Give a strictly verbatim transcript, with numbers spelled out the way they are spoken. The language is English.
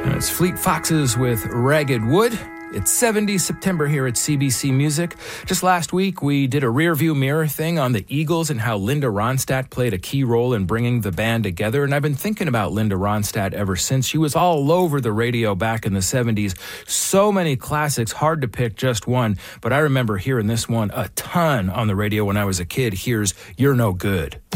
It's Fleet Foxes with Ragged Wood. It's seventy September here at C B C Music. Just last week, we did a rear-view mirror thing on the Eagles and how Linda Ronstadt played a key role in bringing the band together. And I've been thinking about Linda Ronstadt ever since. She was all over the radio back in the seventies. So many classics, hard to pick just one. But I remember hearing this one a ton on the radio when I was a kid. Here's You're No Good.